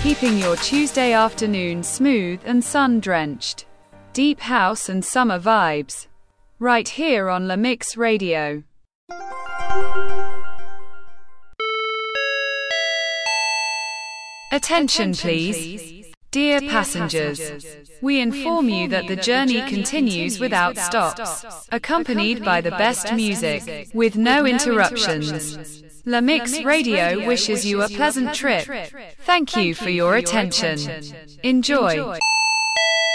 keeping your Tuesday afternoon smooth and sun-drenched. Deep house and summer vibes. Right here on La Mix Radio. Attention please. Dear passengers, we inform you that the journey continues without stops, accompanied by the best music, with no interruptions. La Mix Radio wishes you a pleasant trip. Thank you for your attention. Enjoy.